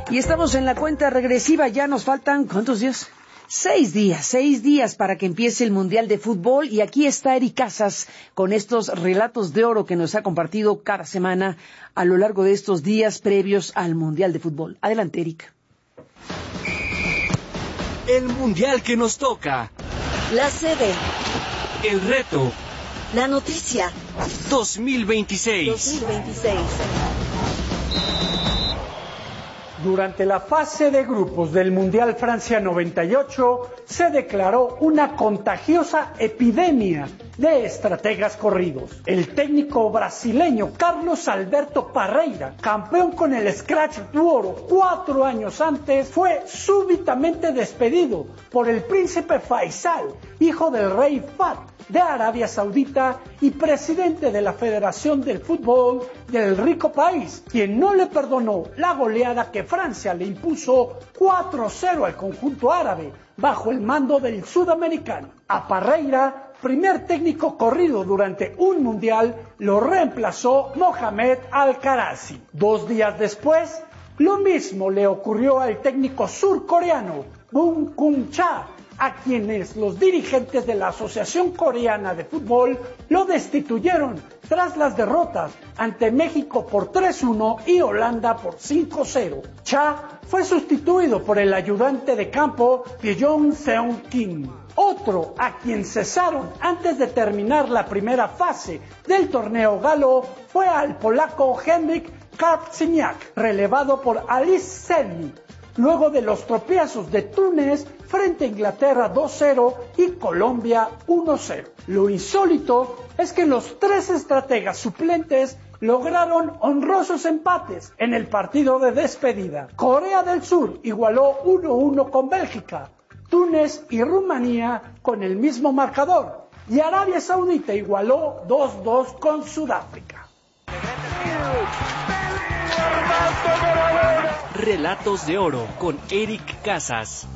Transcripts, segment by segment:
Y estamos en la cuenta regresiva, ya nos faltan, ¿cuántos días? 6 días para que empiece el Mundial de Fútbol, y aquí está Eric Casas con estos relatos de oro que nos ha compartido cada semana a lo largo de estos días previos al Mundial de Fútbol. Adelante, Eric. El Mundial que nos toca. La sede. El reto. La noticia. 2026. Durante la fase de grupos del Mundial Francia 98 se declaró una contagiosa epidemia de estrategas corridos. El técnico brasileño Carlos Alberto Parreira, campeón con el Scratch de Oro 4 años antes, fue súbitamente despedido por el príncipe Faisal, hijo del rey Fahd de Arabia Saudita y presidente de la Federación del Fútbol del rico país, quien no le perdonó la goleada que Francia le impuso 4-0 al conjunto árabe bajo el mando del sudamericano. A Parreira, primer técnico corrido durante un mundial, lo reemplazó Mohamed Al-Karazi. 2 días después, lo mismo le ocurrió al técnico surcoreano Bum Kun-cha, a quienes los dirigentes de la Asociación Coreana de Fútbol lo destituyeron tras las derrotas ante México por 3-1 y Holanda por 5-0. Cha fue sustituido por el ayudante de campo Byung Seung Kim. Otro a quien cesaron antes de terminar la primera fase del torneo galo fue al polaco Henryk Karpczyniak, relevado por Alice Selny, luego de los tropiezos de Túnez frente a Inglaterra 2-0 y Colombia 1-0. Lo insólito es que los 3 estrategas suplentes lograron honrosos empates en el partido de despedida. Corea del Sur igualó 1-1 con Bélgica, Túnez y Rumanía con el mismo marcador, y Arabia Saudita igualó 2-2 con Sudáfrica. Relatos de oro con Eric Casas.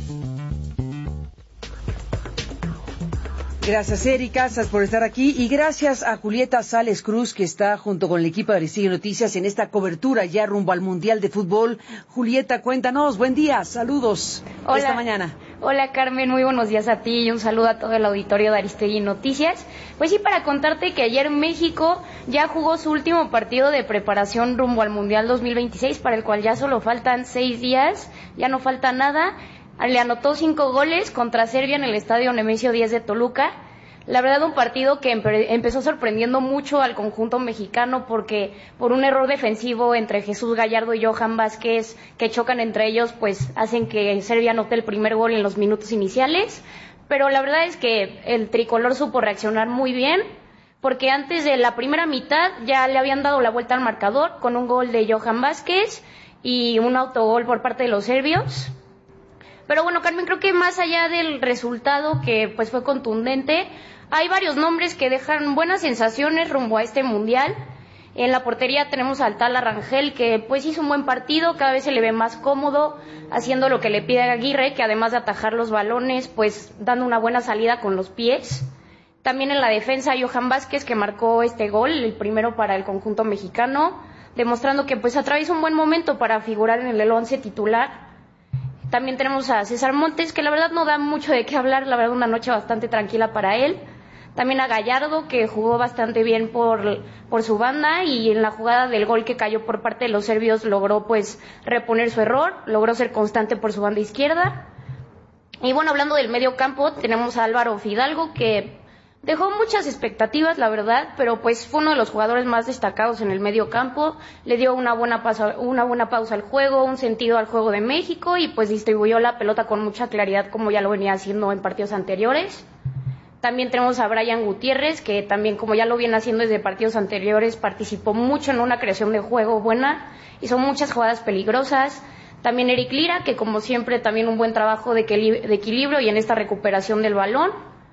Gracias, Eric Casas, por estar aquí, y gracias a Julieta Sales Cruz, que está junto con el equipo de Aristegui Noticias en esta cobertura ya rumbo al Mundial de Fútbol. Julieta, cuéntanos, buen día, saludos. Hola. Esta mañana. Hola, Carmen, muy buenos días a ti y un saludo a todo el auditorio de Aristegui Noticias. Pues sí, para contarte que ayer México ya jugó su último partido de preparación rumbo al Mundial 2026, para el cual ya solo faltan 6 días, ya no falta nada. Le anotó 5 goles contra Serbia en el estadio Nemesio 10 de Toluca. La verdad, un partido que empezó sorprendiendo mucho al conjunto mexicano, porque por un error defensivo entre Jesús Gallardo y Johan Vázquez, que chocan entre ellos, pues hacen que Serbia anote el primer gol en los minutos iniciales. Pero la verdad es que el tricolor supo reaccionar muy bien, porque antes de la primera mitad ya le habían dado la vuelta al marcador con un gol de Johan Vázquez y un autogol por parte de los serbios. Pero bueno, Carmen, creo que más allá del resultado, que pues fue contundente, hay varios nombres que dejan buenas sensaciones rumbo a este mundial. En la portería tenemos al Tala Rangel, que pues hizo un buen partido, cada vez se le ve más cómodo, haciendo lo que le pide a Aguirre, que además de atajar los balones, pues dando una buena salida con los pies. También en la defensa, Johan Vázquez, que marcó este gol, el primero para el conjunto mexicano, demostrando que pues atraviesa un buen momento para figurar en el 11 titular. También tenemos a César Montes, que la verdad no da mucho de qué hablar, la verdad una noche bastante tranquila para él. También a Gallardo, que jugó bastante bien por su banda, y en la jugada del gol que cayó por parte de los serbios logró pues reponer su error, logró ser constante por su banda izquierda. Y bueno, hablando del medio campo, tenemos a Álvaro Fidalgo, que dejó muchas expectativas, la verdad, pero pues fue uno de los jugadores más destacados en el medio campo. Le dio una buena pausa al juego, un sentido al juego de México, y pues distribuyó la pelota con mucha claridad, como ya lo venía haciendo en partidos anteriores. También tenemos a Brian Gutiérrez, que también, como ya lo viene haciendo desde partidos anteriores, participó mucho en una creación de juego buena, hizo muchas jugadas peligrosas. También Eric Lira, que como siempre también un buen trabajo de equilibrio y en esta recuperación del balón.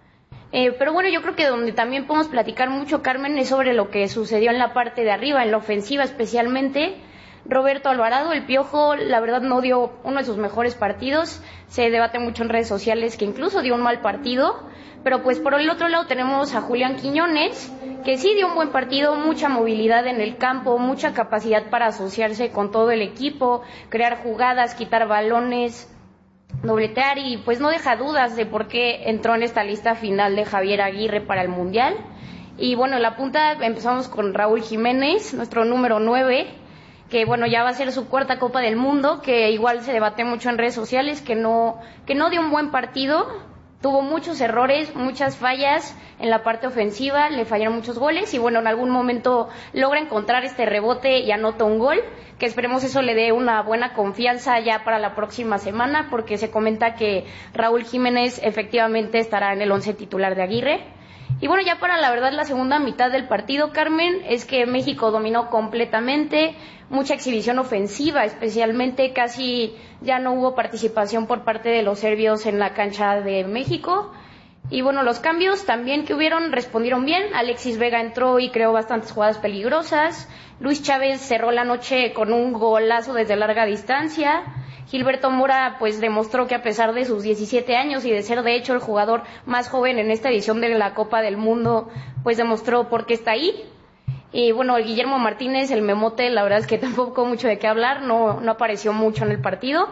Pero bueno, yo creo que donde también podemos platicar mucho, Carmen, es sobre lo que sucedió en la parte de arriba, en la ofensiva especialmente. Roberto Alvarado, el Piojo, la verdad no dio uno de sus mejores partidos. Se debate mucho en redes sociales que incluso dio un mal partido. Pero pues por el otro lado tenemos a Julián Quiñones, que sí dio un buen partido, mucha movilidad en el campo, mucha capacidad para asociarse con todo el equipo, crear jugadas, quitar balones, dobletear, y pues no deja dudas de por qué entró en esta lista final de Javier Aguirre para el Mundial. Y bueno, en la punta empezamos con Raúl Jiménez, nuestro número 9, que bueno, ya va a ser su cuarta Copa del Mundo, que igual se debate mucho en redes sociales, que no dio un buen partido. Tuvo muchos errores, muchas fallas en la parte ofensiva, le fallaron muchos goles y bueno, en algún momento logra encontrar este rebote y anota un gol, que esperemos eso le dé una buena confianza ya para la próxima semana, porque se comenta que Raúl Jiménez efectivamente estará en el 11 titular de Aguirre. Y bueno, ya para la verdad la segunda mitad del partido, Carmen, es que México dominó completamente, mucha exhibición ofensiva especialmente, casi ya no hubo participación por parte de los serbios en la cancha de México. Y bueno, los cambios también que hubieron respondieron bien. Alexis Vega entró y creó bastantes jugadas peligrosas. Luis Chávez cerró la noche con un golazo desde larga distancia. Gilberto Mora pues demostró que a pesar de sus 17 años y de ser de hecho el jugador más joven en esta edición de la Copa del Mundo, pues demostró por qué está ahí. Y bueno, el Guillermo Martínez, el Memote, la verdad es que tampoco mucho de qué hablar, no apareció mucho en el partido.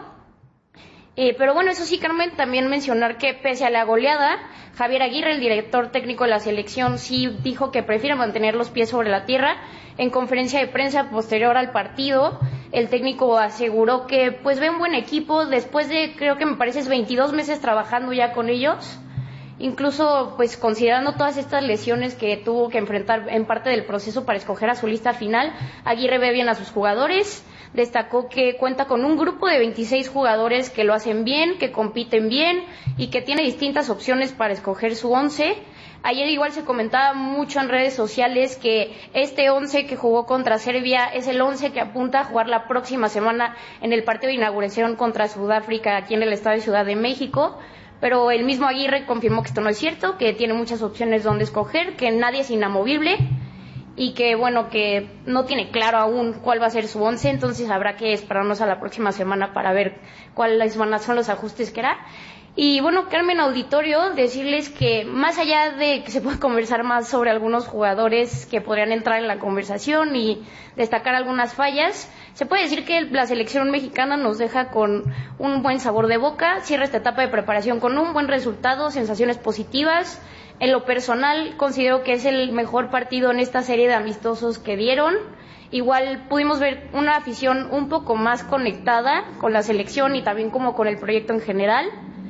Pero bueno, eso sí, Carmen, también mencionar que pese a la goleada, Javier Aguirre, el director técnico de la selección, sí dijo que prefiere mantener los pies sobre la tierra. En conferencia de prensa posterior al partido, el técnico aseguró que pues ve un buen equipo después de, creo que me parece, 22 meses trabajando ya con ellos. Incluso pues considerando todas estas lesiones que tuvo que enfrentar en parte del proceso para escoger a su lista final, Aguirre ve bien a sus jugadores. Destacó que cuenta con un grupo de 26 jugadores que lo hacen bien, que compiten bien y que tiene distintas opciones para escoger su 11. Ayer igual se comentaba mucho en redes sociales que este 11 que jugó contra Serbia es el 11 que apunta a jugar la próxima semana en el partido de inauguración contra Sudáfrica aquí en el Estadio de Ciudad de México. Pero el mismo Aguirre confirmó que esto no es cierto, que tiene muchas opciones donde escoger, que nadie es inamovible y que bueno, que no tiene claro aún cuál va a ser su 11, entonces habrá que esperarnos a la próxima semana para ver cuáles son los ajustes que hará. Y bueno, Carmen, auditorio, decirles que más allá de que se pueda conversar más sobre algunos jugadores que podrían entrar en la conversación y destacar algunas fallas, se puede decir que la selección mexicana nos deja con un buen sabor de boca, cierra esta etapa de preparación con un buen resultado, sensaciones positivas. En lo personal, considero que es el mejor partido en esta serie de amistosos que dieron. Igual pudimos ver una afición un poco más conectada con la selección y también como con el proyecto en general.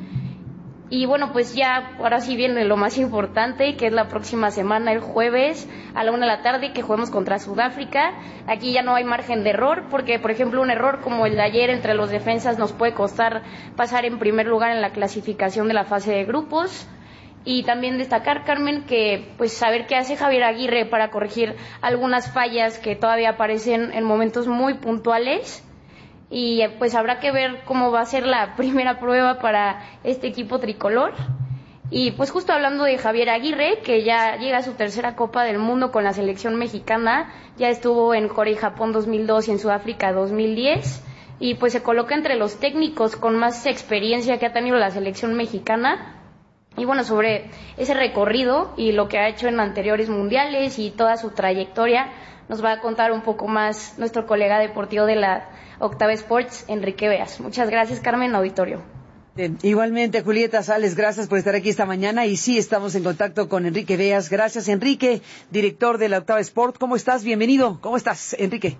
Y bueno, pues ya ahora sí viene lo más importante, que es la próxima semana, el jueves a la 1 p.m, que juguemos contra Sudáfrica. Aquí ya no hay margen de error, porque por ejemplo un error como el de ayer entre los defensas nos puede costar pasar en primer lugar en la clasificación de la fase de grupos. Y también destacar, Carmen, que pues saber qué hace Javier Aguirre para corregir algunas fallas que todavía aparecen en momentos muy puntuales. Y pues habrá que ver cómo va a ser la primera prueba para este equipo tricolor. Y pues justo hablando de Javier Aguirre, que ya llega a su tercera Copa del Mundo con la selección mexicana, ya estuvo en Corea y Japón 2002 y en Sudáfrica 2010, y pues se coloca entre los técnicos con más experiencia que ha tenido la selección mexicana. Y bueno, sobre ese recorrido y lo que ha hecho en anteriores mundiales y toda su trayectoria, nos va a contar un poco más nuestro colega deportivo de la Octava Sports, Enrique Beas. Muchas gracias, Carmen, auditorio. Igualmente, Julieta Sales, gracias por estar aquí esta mañana. Y sí, estamos en contacto con Enrique Beas. Gracias, Enrique, director de la Octava Sport. ¿Cómo estás? Bienvenido. ¿Cómo estás, Enrique?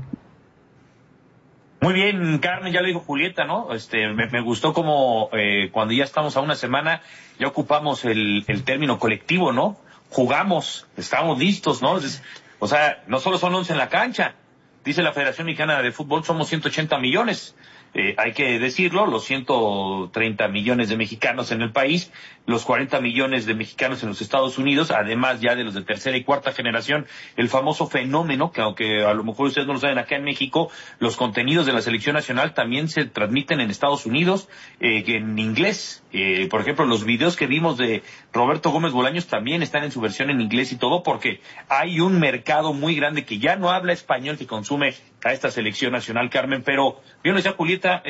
Muy bien, Carmen, ya lo dijo Julieta, ¿no? Me gustó como cuando ya estamos a una semana, ya ocupamos el término colectivo, ¿no? Jugamos, estamos listos, ¿no? O sea, no solo son 11 en la cancha, dice la Federación Mexicana de Fútbol, somos 180 millones. Hay que decirlo, los 130 millones de mexicanos en el país, los 40 millones de mexicanos en los Estados Unidos, además ya de los de tercera y cuarta generación, el famoso fenómeno, que aunque a lo mejor ustedes no lo saben, acá en México, los contenidos de la selección nacional también se transmiten en Estados Unidos, en inglés. Por ejemplo, los videos que vimos de Roberto Gómez Bolaños también están en su versión en inglés y todo, porque hay un mercado muy grande que ya no habla español, que sume a esta selección nacional, Carmen. Pero, bien lo decía Julieta,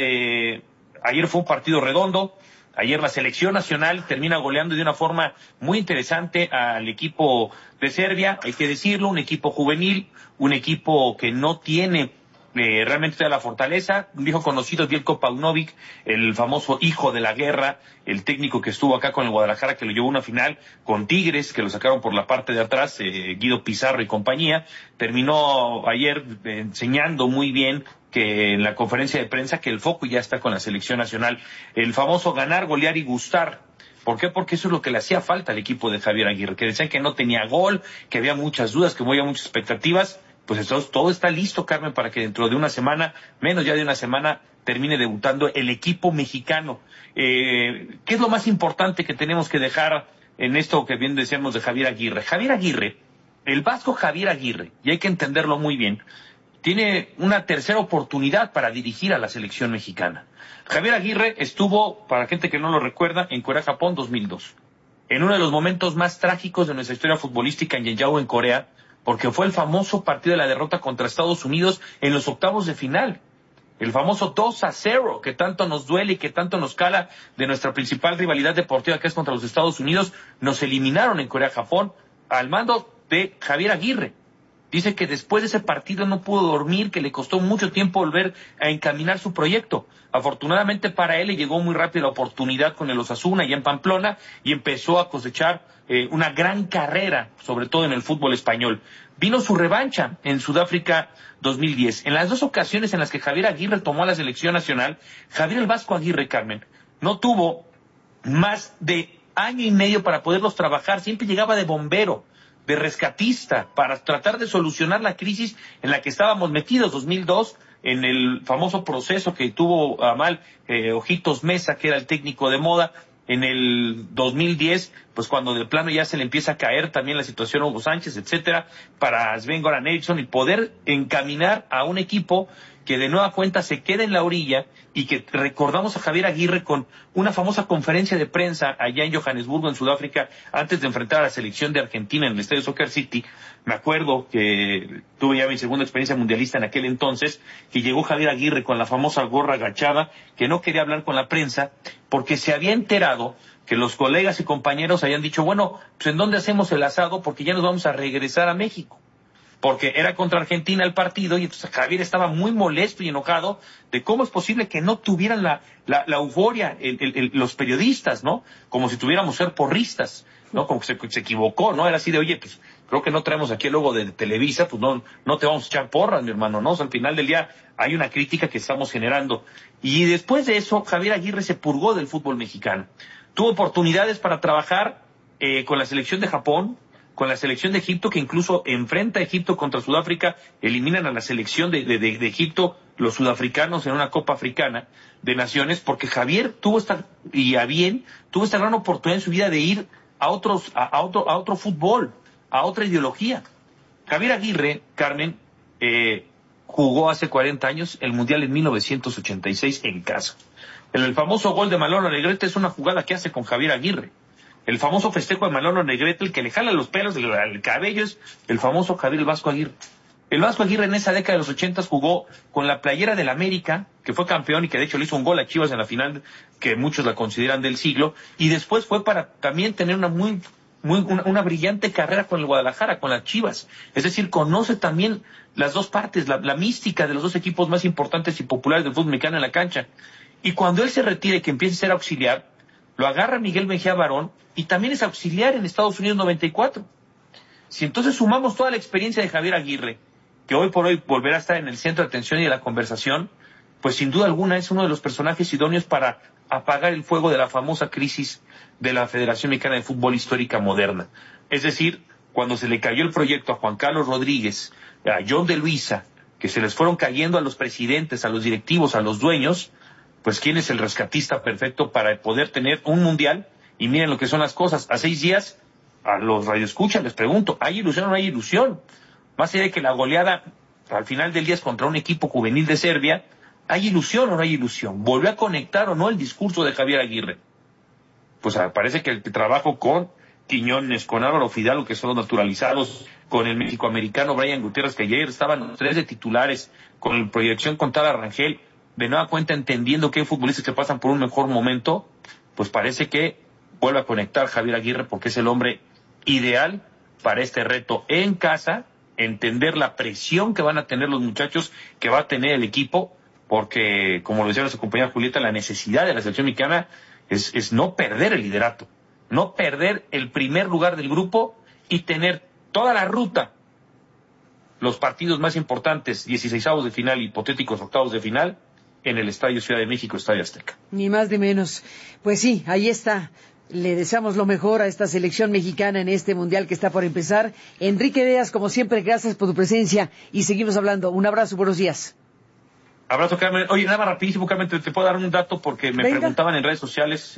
ayer fue un partido redondo. Ayer la selección nacional termina goleando de una forma muy interesante al equipo de Serbia, hay que decirlo, un equipo juvenil, un equipo que no tiene realmente toda la fortaleza. Un viejo conocido, Veljko Paunovic, el famoso hijo de la guerra, el técnico que estuvo acá con el Guadalajara, que lo llevó a una final con Tigres, que lo sacaron por la parte de atrás, Guido Pizarro y compañía, terminó ayer enseñando muy bien que en la conferencia de prensa que el foco ya está con la selección nacional. El famoso ganar, golear y gustar. ¿Por qué? Porque eso es lo que le hacía falta al equipo de Javier Aguirre, que decían que no tenía gol, que había muchas dudas, que había muchas expectativas. Pues entonces todo está listo, Carmen, para que dentro de una semana, menos ya de una semana, termine debutando el equipo mexicano. ¿Qué es lo más importante que tenemos que dejar en esto que bien decíamos de Javier Aguirre? Javier Aguirre, el vasco Javier Aguirre, y hay que entenderlo muy bien, tiene una tercera oportunidad para dirigir a la selección mexicana. Javier Aguirre estuvo, para gente que no lo recuerda, en Corea-Japón 2002. En uno de los momentos más trágicos de nuestra historia futbolística en Jeonju, en Corea, porque fue el famoso partido de la derrota contra Estados Unidos en los octavos de final. El famoso 2-0, que tanto nos duele y que tanto nos cala de nuestra principal rivalidad deportiva, que es contra los Estados Unidos. Nos eliminaron en Corea-Japón al mando de Javier Aguirre. Dice que después de ese partido no pudo dormir, que le costó mucho tiempo volver a encaminar su proyecto. Afortunadamente para él le llegó muy rápido la oportunidad con el Osasuna allá en Pamplona y empezó a cosechar una gran carrera, sobre todo en el fútbol español. Vino su revancha en Sudáfrica 2010. En las dos ocasiones en las que Javier Aguirre tomó a la selección nacional, Javier el Vasco Aguirre, Carmen, no tuvo más de año y medio para poderlos trabajar. Siempre llegaba de bombero, de rescatista, para tratar de solucionar la crisis en la que estábamos metidos. 2002, en el famoso proceso que tuvo a mal Ojitos Mesa, que era el técnico de moda. En el 2010, pues cuando de plano ya se le empieza a caer también la situación a Hugo Sánchez, etcétera, para Sven-Goran Eriksson, y poder encaminar a un equipo que de nueva cuenta se quede en la orilla, y que recordamos a Javier Aguirre con una famosa conferencia de prensa allá en Johannesburgo, en Sudáfrica, antes de enfrentar a la selección de Argentina en el Estadio Soccer City. Me acuerdo que tuve ya mi segunda experiencia mundialista en aquel entonces, que llegó Javier Aguirre con la famosa gorra agachada, que no quería hablar con la prensa, porque se había enterado que los colegas y compañeros habían dicho, bueno, pues ¿en dónde hacemos el asado? Porque ya nos vamos a regresar a México. Porque era contra Argentina el partido, y entonces Javier estaba muy molesto y enojado de cómo es posible que no tuvieran la euforia los periodistas, ¿no? Como si tuviéramos ser porristas, ¿no? Como que se equivocó, ¿no? Era así de, oye, pues creo que no traemos aquí el logo de Televisa, pues no te vamos a echar porras, mi hermano, ¿no? O sea, al final del día hay una crítica que estamos generando. Y después de eso, Javier Aguirre se purgó del fútbol mexicano. Tuvo oportunidades para trabajar con la selección de Japón, con la selección de Egipto, que incluso enfrenta a Egipto contra Sudáfrica, eliminan a la selección de Egipto los sudafricanos en una Copa Africana de Naciones, porque Javier tuvo esta gran oportunidad en su vida de ir a otro fútbol, a otra ideología. Javier Aguirre, Carmen, jugó hace 40 años el Mundial en 1986 en casa. El famoso gol de Manolo Negrete es una jugada que hace con Javier Aguirre. El famoso festejo de Manolo Negrete, el que le jala los pelos del cabello, es el famoso Javier el Vasco Aguirre. El Vasco Aguirre en esa década de los 80 jugó con la playera del América, que fue campeón y que de hecho le hizo un gol a Chivas en la final, que muchos la consideran del siglo, y después fue para también tener una brillante carrera con el Guadalajara, con las Chivas. Es decir, conoce también las dos partes, la mística de los dos equipos más importantes y populares del fútbol mexicano en la cancha. Y cuando él se retire y que empiece a ser auxiliar, lo agarra Miguel Mejía Barón, y también es auxiliar en Estados Unidos 94. Si entonces sumamos toda la experiencia de Javier Aguirre, que hoy por hoy volverá a estar en el centro de atención y de la conversación, pues sin duda alguna es uno de los personajes idóneos para apagar el fuego de la famosa crisis de la Federación Mexicana de Fútbol histórica moderna. Es decir, cuando se le cayó el proyecto a Juan Carlos Rodríguez, a John de Luisa, que se les fueron cayendo a los presidentes, a los directivos, a los dueños, pues ¿quién es el rescatista perfecto para poder tener un mundial? Y miren lo que son las cosas. A 6 días, a los radioescuchas les pregunto, ¿hay ilusión o no hay ilusión? Más allá de que la goleada al final del día es contra un equipo juvenil de Serbia, ¿hay ilusión o no hay ilusión? ¿Volvió a conectar o no el discurso de Javier Aguirre? Pues parece que el trabajo con Quiñones, con Álvaro Fidalgo, que son los naturalizados, con el mexicoamericano Brian Gutiérrez, que ayer estaban 3 de titulares, con la proyección con Tala Rangel, de nueva cuenta entendiendo que hay futbolistas que pasan por un mejor momento, pues parece que vuelve a conectar Javier Aguirre, porque es el hombre ideal para este reto en casa, entender la presión que van a tener los muchachos, que va a tener el equipo, porque, como lo decía nuestra compañera Julieta, la necesidad de la selección mexicana es no perder el liderato, no perder el primer lugar del grupo y tener toda la ruta, los partidos más importantes, 16avos de final, hipotéticos octavos de final, en el Estadio Ciudad de México, Estadio Azteca. Ni más ni menos. Pues sí, ahí está. Le deseamos lo mejor a esta selección mexicana en este mundial que está por empezar. Enrique Veas, como siempre, gracias por tu presencia y seguimos hablando. Un abrazo, buenos días. Abrazo, Carmen. Oye, nada más rapidísimo, Carmen, te puedo dar un dato porque me preguntaban en redes sociales,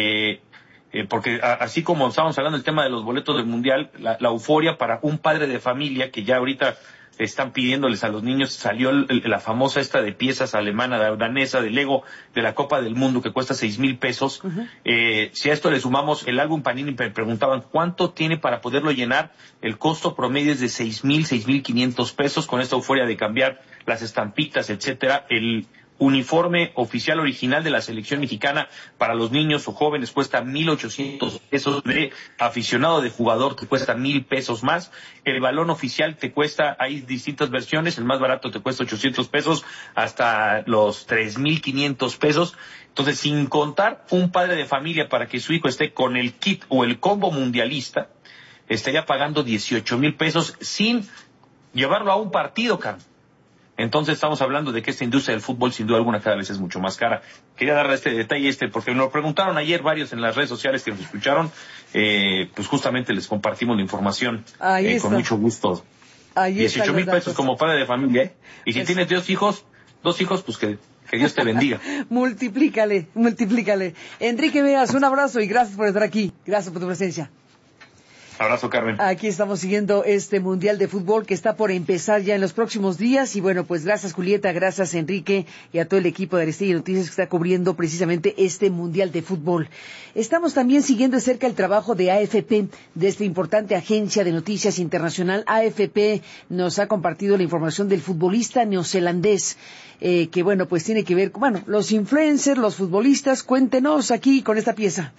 porque así como estábamos hablando del tema de los boletos del mundial, la euforia para un padre de familia que ya ahorita están pidiéndoles a los niños, salió la famosa esta de piezas alemana, danesa, de Lego, de la Copa del Mundo, que cuesta 6,000 pesos. Uh-huh. Si a esto le sumamos el álbum Panini, me preguntaban cuánto tiene para poderlo llenar. El costo promedio es de 6,500 pesos, con esta euforia de cambiar las estampitas, etcétera. El uniforme oficial original de la selección mexicana para los niños o jóvenes cuesta 1,800 pesos, de aficionado de jugador te cuesta 1,000 pesos más. El balón oficial te cuesta, hay distintas versiones, el más barato te cuesta 800 pesos hasta los 3,500 pesos. Entonces, sin contar un padre de familia para que su hijo esté con el kit o el combo mundialista, estaría pagando 18,000 pesos sin llevarlo a un partido, Carlos. Entonces estamos hablando de que esta industria del fútbol sin duda alguna cada vez es mucho más cara. Quería darle este detalle porque me lo preguntaron ayer varios en las redes sociales que nos escucharon, pues justamente les compartimos la información con mucho gusto. 18,000 pesos como padre de familia, ¿eh? Y si tienes dos hijos, pues que Dios te bendiga. Multiplícale. Enrique Veas, un abrazo y gracias por estar aquí. Gracias por tu presencia. Abrazo, Carmen. Aquí estamos siguiendo este Mundial de Fútbol que está por empezar ya en los próximos días. Y bueno, pues gracias Julieta, gracias Enrique y a todo el equipo de Aristegui Noticias que está cubriendo precisamente este Mundial de Fútbol. Estamos también siguiendo de cerca el trabajo de AFP, de esta importante agencia de noticias internacional. AFP nos ha compartido la información del futbolista neozelandés, que bueno, pues tiene que ver con, los influencers, los futbolistas. Cuéntenos aquí con esta pieza.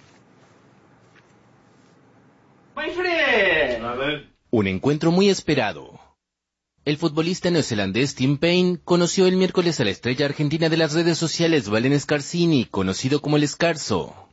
Un encuentro muy esperado. El futbolista neozelandés Tim Payne conoció el miércoles a la estrella argentina de las redes sociales Valen Scarsini, conocido como El Scarso.